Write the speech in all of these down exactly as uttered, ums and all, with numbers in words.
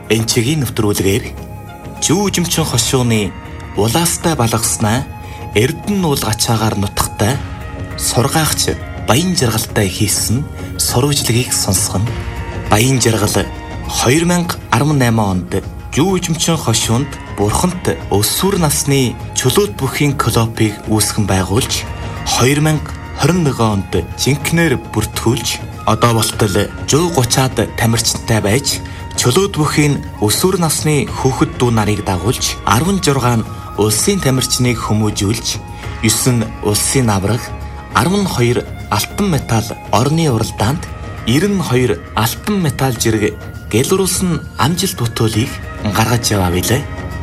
Энчигийн нэвтрүүлгээр жүүжимчин хошууны улаастай балгаснаа эрдэн уул гачаагаар нутагтай сургаагч Баян Жаргалтай хийсэн сурвалжлагыг сонсгоно. Баян Жаргал two thousand eighteen онд жүүжимчин хошуунд бурханд өсвөр насны чулууд бүхийн клубыг үүсгэн байгуулж two thousand twenty-one онд жинкнэр бүртгүүлж одоо болтол one thirty-аад тамирчинтай байж чулууд бүхийн өсвөр насны хүүхэд дүү нарыг дагуулж sixteen улсын тамирчныг хүмүүжүүлж nine улсын авраг twelve алтан металл орны уралдаанд ninety-two алтан металл жирэг гэлрүүлсэн амжилт бүтээлийг гаргаж яваа билээ.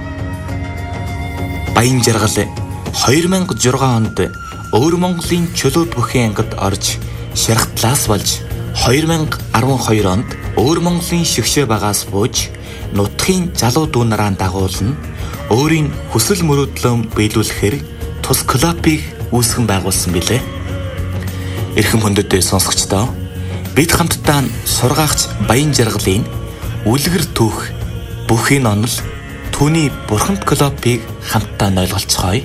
Баян Жаргал two thousand six онд Өвөр Монголын чулууд бүхийн ангид орж шархтлаас болж two thousand twelve онд Өвөр Монголын шигшээ багаас бууж нутгийн залуу дүү нараа дагуулна өөрийн хүсэл мөрөөдлөө биелүүлэхээр тус клубыг үүсгэн байгуулсан билээ. Эрхэм хүндэт сонсогчдоо бид хамтдаа сургаагч Баян Жаргалын үлгэр түүх бүхийн онол түүний бурханд клубыг хамтдаа ойлголцгоё.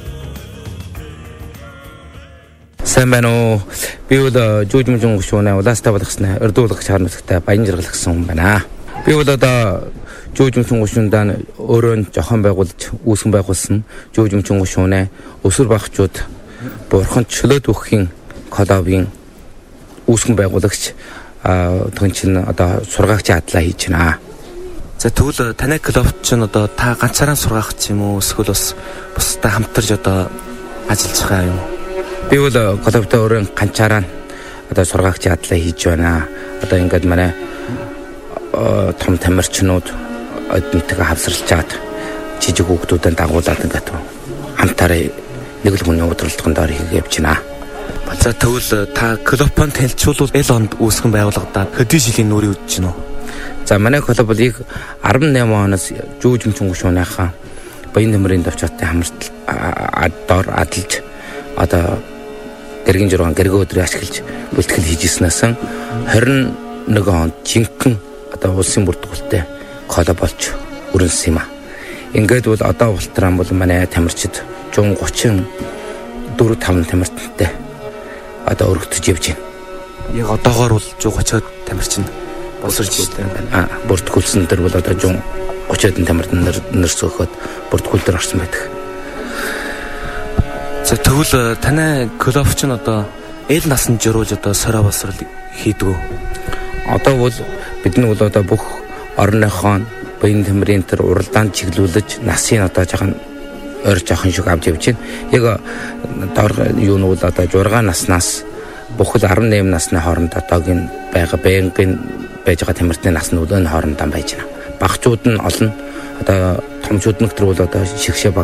Сайн байна уу? Би бол жүүжимчин хошууны улаастай балгасны өрдүүлэгч харнуудтай Баян Жаргал гэсэн хүн байна. Би бол одоо жүүжимчин хошуундаа өөрөө жохон байгуулж үүсгэн байгуулсан жүүжимчин хошууны өсвөр багчууд бурханд чөлөөт бүхийн клубын үүсгэн байгуулагч төгчин одоо сургаагчийн адлаа хийж байна. За тэгвэл таны клубт ч одоо та ганцаараа сургаагч юм уу эсвэл бас бусдаа хамтарч одоо ажиллаж байгаа юм? Би бол клубтаа өөрөө ганцаараа одоо сургаагчийн адлаа хийж байна. Одоо ингээд манай том тамирчнууд одонтойгоо хавсарлчаад жижиг хүүхдүүдэд дагуулад ингээд хамтаараа нэг л хүний удирдлагын доор хийгээ явж байна. За тэгвэл та клубын танилцуулбал эл онд үүсгэн байгуулагдаад хэдэн жилийн нүрийн үдэж гинөө? За манай клуб бол их eighteen оноос жүүжимчин хошууныхаа Баян нэмрийн давчаатай хамт доор адалж одоо гэргэн жургаан гэргээ өдрийг ашиглаж бүлтгэл хийжсэнээс twenty-one онд жинхэнэ одоо улсын бүртгүүлэлттэй клуб болж өрнөсөн юм а. Ингээд бол одоо ултран бол манай тамирчид one thirty-four five тамирчтай одоо өргөдөж явж байна. Яг одоогоор бол one thirty тамирчин болсорж байна. Аа, бүртгүүлсэн дээр бол одоо one thirty тамирчин нэрс өгөхөд бүртгүүл дээр орсон байдаг. За тэгвэл таны клуб ч одоо эл насанд жируулж одоо сороо болсрол хийдэг үү? Одоо бол бидний бол одоо бүх орныхоо баян тамирын тэр уралдаанд чиглүүлж насын одоо жоохон ойр жоохон шиг авч явж байна. Яг доор юу нь бол одоо sixteen наснаас бүхэл nineteen насны хооронд одоогийн байгаа байнгын байж байгаа тамирчны насны өлөөний хооронд ам байж байна. Багчууд нь олон одоо томчууд нь тэр бол одоо шигшээ